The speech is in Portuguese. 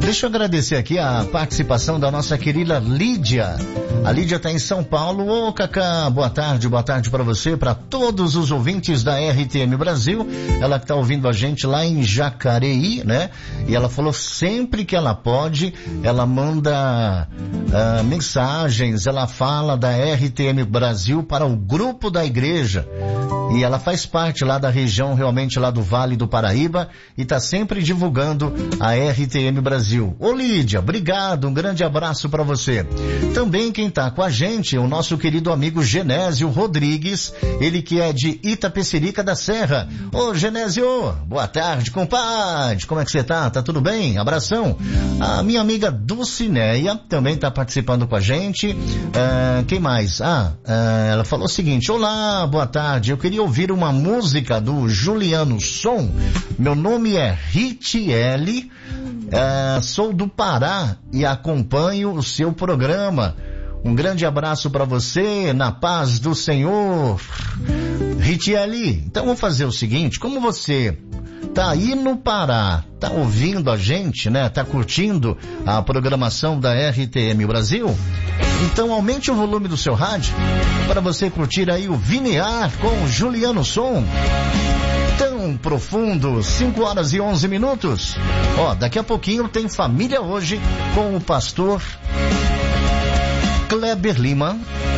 Deixa eu agradecer aqui a participação da nossa querida Lídia. A Lídia está em São Paulo. Ô, Cacá, boa tarde para você, para todos os ouvintes da RTM Brasil. Ela que tá ouvindo a gente lá em Jacareí, né? E ela falou sempre que ela pode, ela manda mensagens, ela fala da RTM Brasil para o grupo da igreja. E ela faz parte lá da região, realmente lá do Vale do Paraíba, e tá sempre divulgando a RTM Brasil. Ô Lídia, obrigado, um grande abraço para você. Também quem tá com a gente é o nosso querido amigo Genésio Rodrigues, ele que é de Itapecerica da Serra. Ô Genésio, boa tarde, compadre, como é que você tá? Tá tudo bem? Abração. A minha amiga Dulcineia também tá participando com a gente. Quem mais? Ela falou o seguinte: olá, boa tarde, eu queria ouvir uma música do Juliano Som. Meu nome é Ritiele, sou do Pará e acompanho o seu programa. Um grande abraço para você, na paz do Senhor. Ritiele, então vou fazer o seguinte, como você tá aí no Pará, tá ouvindo a gente, né? Tá curtindo a programação da RTM Brasil? Então aumente o volume do seu rádio para você curtir aí o Vinear com Juliano Som. Tão profundo, 5h11. Daqui a pouquinho tem Família Hoje com o pastor Kleber Lima.